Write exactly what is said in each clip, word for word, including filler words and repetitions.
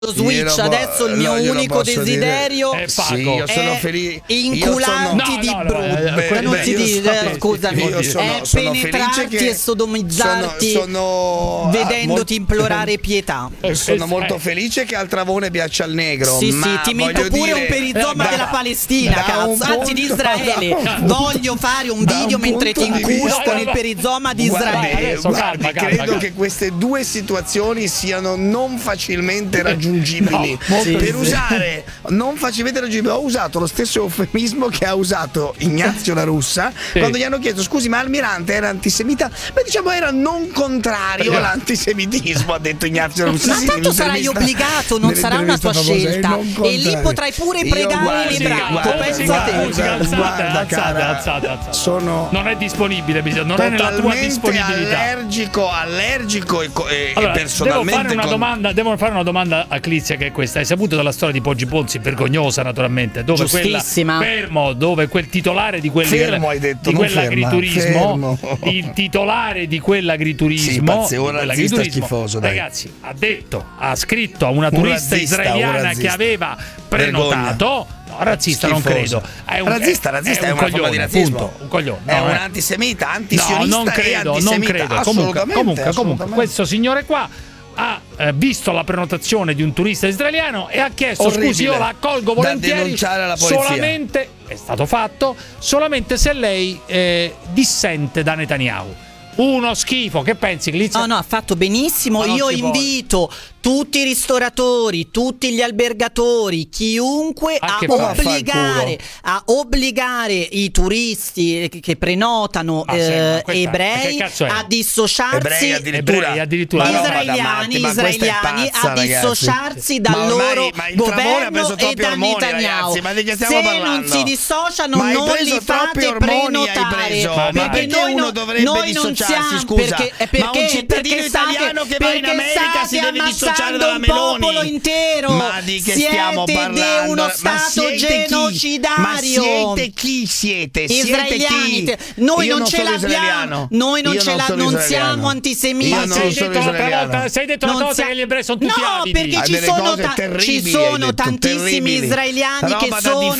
Switch, po- adesso il mio no, unico desiderio è sì, io sono è felice. incularti di brutto, non si dice, scusami, io sono, è sono penetrarti che e sodomizzarti sono, sono vedendoti ah, implorare pietà. Sono molto felice che Altravone piaccia al negro. Sì, ma sì, ti metto pure dire, un perizoma da, della Palestina, da cazzo, anzi di punto, Israele. Voglio fare un video un mentre ti inculo vista, con il perizoma di Israele. Guardi, guardi, calma, credo calma. che queste due situazioni siano non facilmente raggiungibili. No, sì, per sì. usare non facilmente raggiungibili, ho usato lo stesso eufemismo che ha usato Ignazio La Russa sì. quando gli hanno chiesto scusi ma Almirante era antisemita, beh diciamo era non contrario all'antisemitismo, ha detto Ignazio La Russa. Ma sì, tanto sarai obbligato, non sarà una tua scelta e lì potrai pure pregare le braccia, pensa te. Guarda cara, sono non è disponibile, non è nella tua disponibilità. allergico allergico e, e, allora, e personalmente devo fare una con... domanda devo fare una domanda a Clizia, che è questa. Hai saputo della storia di Poggi Ponzi, vergognosa naturalmente, dove quella fermo dove quel titolare di quelli fermo, hai detto, di quell'agriturismo fermo. il titolare di quell'agriturismo sì, un razzista schifoso, dai. Ragazzi, ha detto ha scritto a una turista un razzista, israeliana che aveva prenotato. No, razzista Schifoso. non credo. È un, razzista, è, razzista è, è un una coglione, forma di razzismo. Punto, un coglione. È no, un eh. antisemita, antisionista no, non credo, e non credo. Comunque, comunque, comunque, questo signore qua ha eh, visto la prenotazione di un turista israeliano e ha chiesto Orribile. scusi, io la accolgo volentieri alla solamente, è stato fatto, solamente se lei eh, dissente da Netanyahu. Uno schifo, che pensi, Glizia? No, no, ha fatto benissimo. Io invito può. tutti i ristoratori, tutti gli albergatori, chiunque a, a obbligare a obbligare i turisti che prenotano ah, eh, questa, ebrei a dissociarsi ebrei addirittura, ebrei addirittura israeliani, ma israeliani pazza, a dissociarsi dal ma ormai, loro ma governo e da ormoni, Netanyahu. Ragazzi, ma di che stiamo Se parlando? non si dissociano ma non li fate ormoni, prenotare, ma perché noi, uno no, dovrebbe noi non dissociarsi, siamo scusa, perché, perché, ma un cittadino perché italiano state, che va in America si deve dissociare dalla un Meloni. popolo intero. Ma di che siete stiamo parlando? Siete uno ma stato genocidario. Ma siete chi siete? Israeliani. Siete chi? Noi Io non, non ce l'abbiamo. Noi non Io ce non la non siamo antisemiti. Ma sei detto l'altra volta, sei detto l'altra volta che gli ebrei sono tutti no, avidi. perché ci sono, ta- ci sono tantissimi israeliani che sono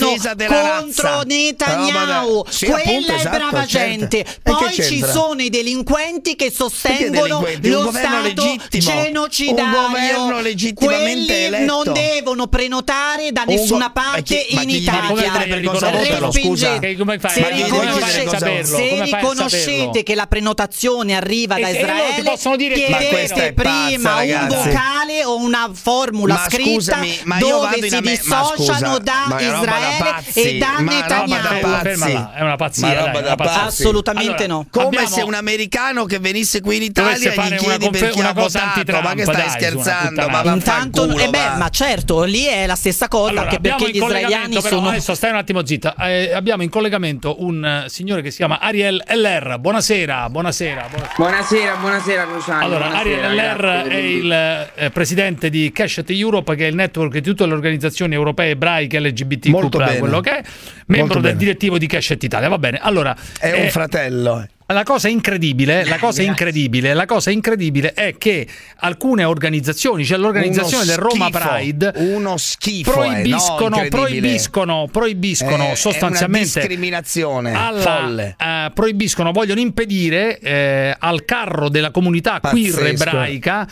contro Netanyahu. Sì, quella appunto, è esatto, brava certo. gente. Poi ci sono i delinquenti che sostengono lo stato genocidario. Quelli non devono prenotare da nessuna go- parte in Italia. Respingete. Come fai? Se, riconosce- saperlo? se come riconoscete che la prenotazione arriva da Israele, chiedete prima pazza, un vocale o una formula ma scritta scusami, ma dove si me- dissociano scusa, da Israele e da Netanyahu. È una pazzia, ma roba dai, da assolutamente allora, no. Come abbiamo... se un americano che venisse qui in Italia fare gli chiedi una, perché una ha cosa votato, ma che stai dai, scherzando? Ma intanto, culo, eh beh, ma certo, lì è la stessa cosa, allora, anche perché gli israeliani però, sono. Adesso stai un attimo zitta. Eh, abbiamo in collegamento un uh, signore che si chiama Ariel Heller. Buonasera, buonasera. Buonasera, buonasera, buonasera Luciano. Allora, buonasera, Ariel Heller è il eh, presidente di Keshet Europe, che è il network di tutte le organizzazioni europee ebraiche L G B T Q, quello che è, membro del direttivo di Keshet Italia. Va bene, allora è eh, un fratello. La cosa incredibile, la cosa incredibile, la cosa incredibile è che alcune organizzazioni, cioè l'organizzazione del Roma Pride, uno schifo, proibiscono, eh, no, proibiscono, proibiscono è, sostanzialmente è una discriminazione alla, folle. Uh, proibiscono, vogliono impedire eh, al carro della comunità Pazzesco. queer ebraica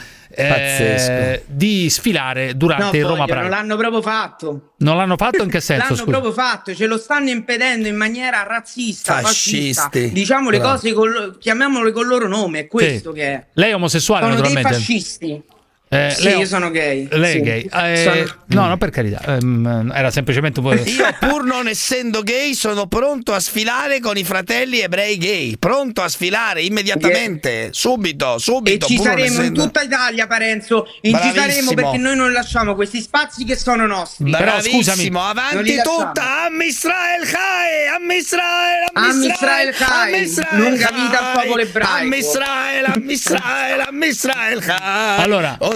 eh, di sfilare durante no, il Roma voglio, Pride. Non l'hanno proprio fatto. Non l'hanno fatto in che senso? L'hanno scusa? proprio fatto, ce lo stanno impedendo in maniera razzista, fascisti. fascista. Diciamo le Bravo. cose, col, chiamiamole col loro nome, è questo sì. che è. Lei è omosessuale, sono naturalmente. dei fascisti. Eh, sì, lei, io sono gay. Lei sì. è gay. Eh, sono... No, no, per carità. Ehm, era semplicemente un po'. Io, pur non essendo gay, sono pronto a sfilare con i fratelli ebrei gay. Pronto a sfilare immediatamente, gay. subito, subito. E ci saremo essendo... in tutta Italia, Parenzo. E ci saremo perché noi non lasciamo questi spazi che sono nostri. Però scusami, avanti tutta. Am Israel Chai, Am Israel, Am Israel Chai. Lunga vita al popolo ebraico. Am Israel, Am Israel, Am Israel Chai. Allora,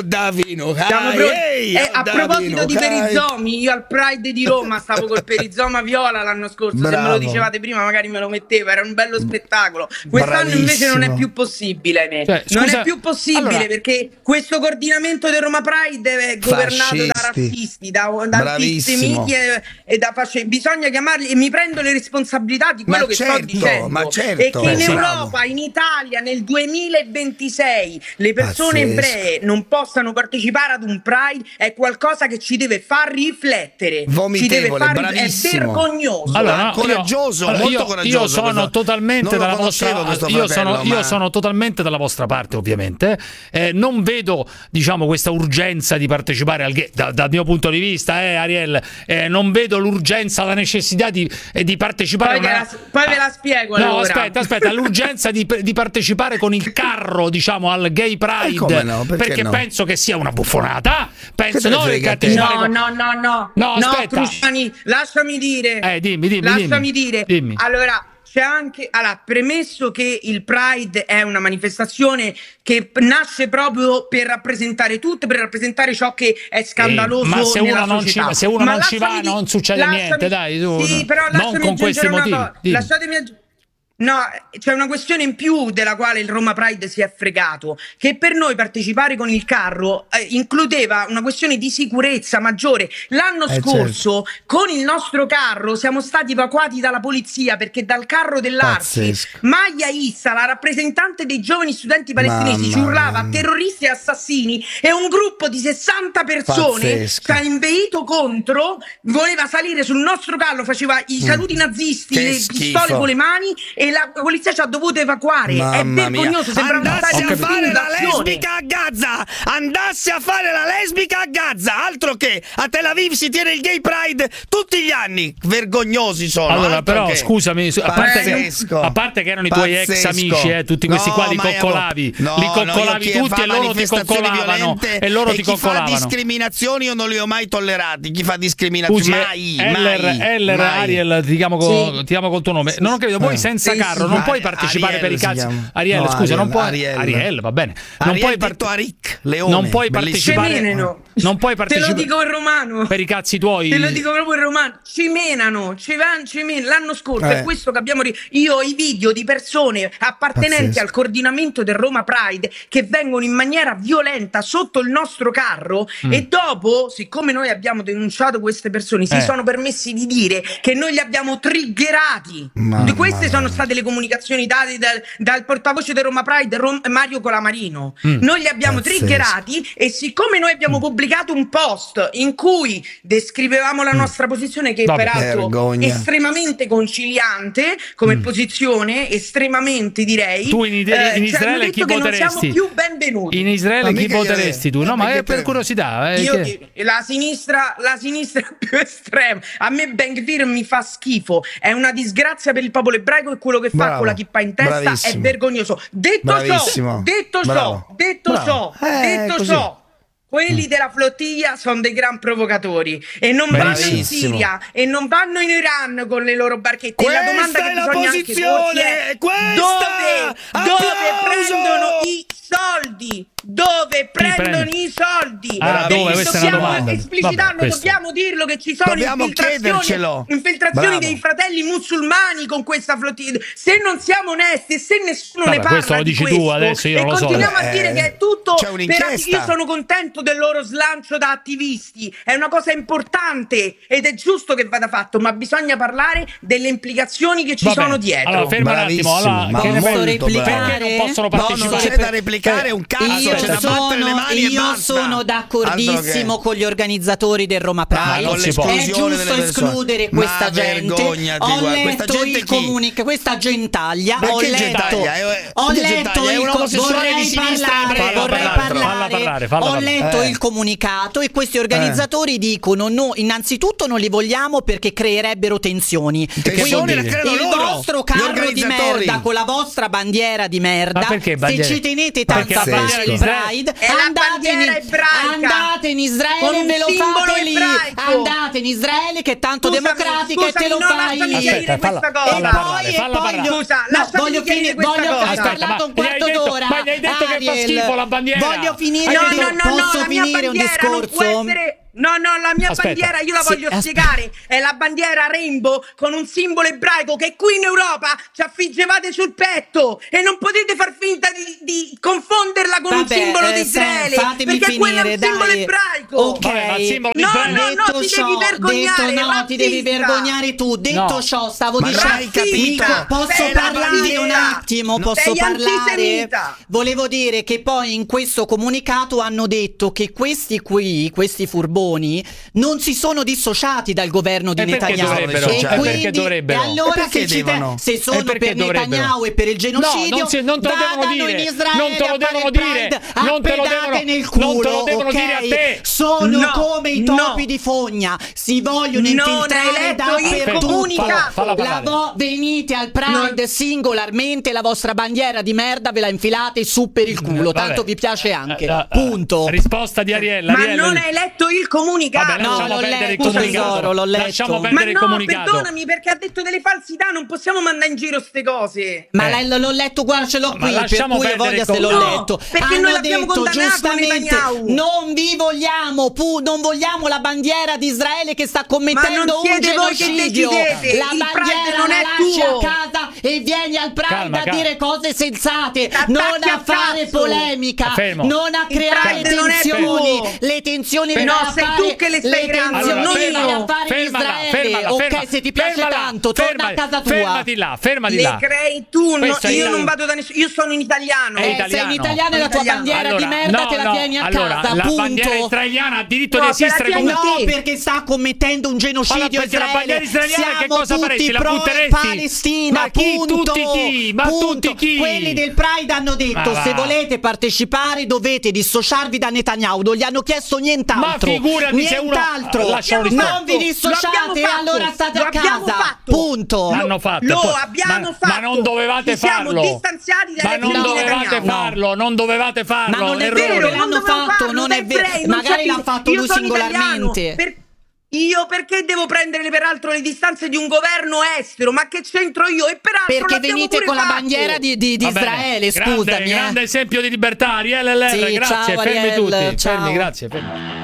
Davino, pro- ehi, eh, a proposito di perizomi, io al Pride di Roma stavo col perizoma viola l'anno scorso. Bravo. Se me lo dicevate prima magari me lo mettevo, era un bello spettacolo. Quest'anno Bravissimo. invece non è più possibile, cioè, non è più possibile allora, perché questo coordinamento del Roma Pride è governato fascisti. da razzisti, da, da antisemiti e, e da fascisti. Bisogna chiamarli e mi prendo le responsabilità di quello ma che certo, sto dicendo. Ma certo, e che in bravo. Europa, in Italia nel duemilaventisei le persone Pazzesco. ebree non possano partecipare ad un Pride è qualcosa che ci deve far riflettere. Vomitevole, ci deve far bravissimo. È vergognoso. Allora, no, coraggioso, io, molto io, coraggioso. Io sono questo. totalmente dalla vostra io fratello, sono, ma... io sono totalmente dalla vostra parte, ovviamente. Eh, non vedo, diciamo, questa urgenza di partecipare al da, dal mio punto di vista, eh, Ariel, eh, non vedo l'urgenza, la necessità di, eh, di partecipare. Poi, una... la, poi ve la spiego. No, allora. aspetta, aspetta, l'urgenza di, di partecipare con il carro, diciamo, al Gay Pride, no? Perché, perché no? penso che sia una buffonata. Penso no, no, no, no, no, no, aspetta. No, Cruciani, lasciami dire. Eh, dimmi, dimmi, lasciami dimmi. dire. Dimmi. Allora, c'è anche, allora, premesso che il Pride è una manifestazione che nasce proprio per rappresentare tutto, per rappresentare ciò che è scandaloso. Ehi, ma se nella uno non società. ci, se uno ma non ci va, di, non succede lasciami, niente, dai, tu, sì, però non con questi motivi. Lasciatemi aggiungere. No, c'è una questione in più della quale il Roma Pride si è fregato, che per noi partecipare con il carro eh, includeva una questione di sicurezza maggiore. L'anno eh scorso certo. con il nostro carro siamo stati evacuati dalla polizia perché dal carro dell'Arci Maya Issa, la rappresentante dei giovani studenti palestinesi, ci urlava terroristi e assassini e un gruppo di sessanta persone ci ha inveito contro, voleva salire sul nostro carro, faceva i saluti mm. nazisti, che le schifo. pistole con le mani e la polizia ci ha dovuto evacuare. Mamma è vergognoso, sembra andassi a fare la lesbica a Gaza, andassi a fare la lesbica a Gaza, altro che a Tel Aviv si tiene il Gay Pride tutti gli anni, vergognosi sono. Allora però che... scusami, a parte, che, a parte che erano Pazzesco. i tuoi ex amici, eh, tutti questi no, qua li coccolavi, no, li coccolavi no, tutti e loro ti coccolavano e loro e ti chi coccolavano. Fa discriminazioni io non li ho mai tollerati, chi fa discriminazioni Scusi, mai, Eller, mai, Eller mai. Ariel ti chiamo, con, sì. ti chiamo col tuo nome, non ho capito, voi eh. senza sì, carro sì, non sì. puoi partecipare Ariel per i cazzi. No, Ariel, scusa, Ariel, non puoi Ariel. Ariel, va bene. Non Ariel puoi part... Aric, Leone, non puoi partecipare. Non puoi partecipare. Te lo dico in romano. Per i cazzi tuoi. Te lo dico proprio in romano. Ci menano, ci van, ci menano. L'anno scorso eh. è questo che abbiamo ri... io ho i video di persone appartenenti Pazzesco. al coordinamento del Roma Pride che vengono in maniera violenta sotto il nostro carro mm. e dopo, siccome noi abbiamo denunciato queste persone, si eh. sono permessi di dire che noi li abbiamo triggerati. Mamma di queste sono state le comunicazioni date dal, dal portavoce del Roma Pride, Rom, Mario Colamarino. Mm. Noi li abbiamo Pazzesco. triggerati e siccome noi abbiamo mm. pubblicato un post in cui descrivevamo la mm. nostra posizione, che Vabbè, peraltro è estremamente conciliante come mm. posizione, estremamente direi. Tu in, eh, in Israele chi voteresti? Non siamo più benvenuti. In Israele chi voteresti tu? No, ma è per curiosità. Io, che... la sinistra, la sinistra più estrema. A me Ben Gvir mi fa schifo. È una disgrazia per il popolo ebraico e quello che fa Bravo. con la chippa in testa Bravissimo. è vergognoso. Detto Bravissimo. ciò, detto Bravo. ciò, detto Bravo. ciò, eh, detto così. ciò. Quelli della flottiglia sono dei gran provocatori e non Bravissimo. vanno in Siria e non vanno in Iran con le loro barchette. Questa la domanda è che la bisogna posizione, anche questa! è dove, dove prendono i soldi? Dove prendono i soldi? Ah, dove? Questa è una domanda. Esplicitarlo, Vabbè, dobbiamo dirlo che ci sono dobbiamo infiltrazioni, infiltrazioni dei fratelli musulmani con questa flottiglia. Se non siamo onesti e se nessuno Vabbè, ne parla questo lo dici di tu, questo, adesso io e non lo so. continuiamo Eh, a dire che è tutto per, io sono contento del loro slancio da attivisti, è una cosa importante ed è giusto che vada fatto, ma bisogna parlare delle implicazioni che ci Vabbè, sono dietro. allora ferma un attimo, allora, ma che ne posso replicare? Perché non possono partecipare? No, non c'è da replicare un cazzo, io c'è da sono, battere le mani io e sono d'accordissimo con gli organizzatori del Roma Pride. Ah, è giusto escludere questa gente. Ho letto il comunicato, questa gentaglia. Ho letto, ho letto il vorrei parlare, vorrei parlare. Ho letto il comunicato e questi organizzatori dicono: no, innanzitutto non li vogliamo perché creerebbero tensioni. Quindi il vostro carro di merda con la vostra bandiera di merda, se ci tenete importanza a fare il Pride, andate in, andate in Israele e ve lo fate lì, andate in Israele che è tanto scusami, democratica scusami, e te lo no, fai lì. Aspetta, falla, e falla poi, parlare, falla e poi Scusa, no, voglio finire, voglio aver parlato un quarto d'ora. Ma gli hai detto Ariel, che fa schifo la bandiera. Voglio finire, no, no, no, posso no, finire un discorso? No, no, la mia aspetta. bandiera io la sì, voglio aspetta. spiegare. È la bandiera rainbow con un simbolo ebraico che qui in Europa ci affiggevate sul petto e non potete far finta di, di confonderla con Vabbè, un simbolo eh, di Israele. fatemi Perché quello è un finire, simbolo dai. ebraico. Ok. Vabbè, ma il simbolo di No, Israele- no, no, detto ti ciò, devi vergognare. detto no, ti devi razzista. vergognare tu. Detto No. ciò, stavo Ma non dicendo. hai capito? Mico, posso Sei parlare razzista. un attimo? No. Posso Sei parlare? antisemita. Volevo dire che poi in questo comunicato hanno detto che questi qui, questi furboni, non si sono dissociati dal governo di E perché Netanyahu. dovrebbero? E E perché quindi, dovrebbero? e allora E perché se, ci te- devono? se E sono perché per dovrebbero? Netanyahu e per il genocidio, No, non, si- non te lo devono vadano dire. in Israele Non te lo a fare devono il dire. Pride a Non te lo pedate devono- nel culo, non te lo devono ok? dire a te. Sono No, come i no. topi di fogna, si vogliono Non infiltrare hai letto il dappertutto. comunicato. Falla La parlare. vo- venite al Pride Non- singolarmente, la vostra bandiera di merda ve la infilate su per il culo, Vabbè. tanto vi piace anche. Eh, eh, Punto. Risposta di Ariel. Ma Ariel- non hai letto il comunicato. Vabbè, No, lasciamo l'ho perdere il letto, comunicato. tesoro, l'ho letto. Lasciamo Ma Ma perdere il no, comunicato. perdonami perché ha detto delle falsità, non possiamo mandare in giro ste cose. Ma Eh. lei- l'ho letto, guarda, ce l'ho Ma qui, per lasciamo cui io perdere voglio il se l'ho comunicato. letto. No, perché Hanno noi l'abbiamo detto condannato, giustamente Netanyahu. non vi vogliamo, pu- non vogliamo la bandiera di Israele che sta Ma commettendo non un siete voi che genocidio. decidete, La il bandiera Pride non la è lasci tuo. a casa e vieni al Pride Calma, a calma. dire cose sensate, Attacchi non a a fare cazzo. polemica, Fermo. non a Il creare Pride non è tensioni. tuo. Le tensioni le No, vai a sei fare, tu che le stai creando, tensioni non le vai io. a fare in Fermala, Israele. fermala, ok, fermala, se ti piace fermala, tanto, torna a fermala, casa tua. Fermati là, fermati Le là. crei tu, no, Questo è io il- non vado da nessuno, io sono in italiano. È Eh, italiano. sei in italiano e la tua Italiano. bandiera Allora, di merda no, te la no, tieni a allora, casa, la punto. bandiera israeliana ha diritto No, di te la esistere tieni come... No, Sì. perché sta commettendo un genocidio Allora, perché la Israele. bandiera israeliana che Siamo cosa tutti faresti? La pro butteresti? Palestina, Ma chi? punto. Tutti chi? Ma punto. tutti chi? Quelli del Pride hanno detto Ma se va. volete partecipare dovete dissociarvi da Netanyahu. Non gli hanno chiesto nient'altro. Ma figurati se uno- nient'altro. Lascialo rispondere. Non vi Lo dissociate abbiamo e fatto. allora state Lo a abbiamo casa. fatto. Punto. L'hanno fatto. Lo poi- abbiamo ma, fatto. Ma non dovevate Ci siamo farlo. distanziati Ma dalle non figlie di dovevate Netanyahu. farlo, non dovevate farlo. Ma non è errore. vero, Vero, che l'hanno non dovevo fatto, farlo, non sei è vero. ebrei, non Magari c'è- l'ha fatto io lui sono singolarmente. italiano, per- Io perché devo prendere peraltro le distanze di un governo estero? Ma che c'entro io? E peraltro Perché l'abbiamo venite pure con la fatto. bandiera di, di- di Va bene. Israele, Grande- scusami. eh. Grande esempio di libertà, Ariel L R, Sì, grazie, ciao, fermi Ariel, tutti. ciao. Fermi, grazie. Fermi.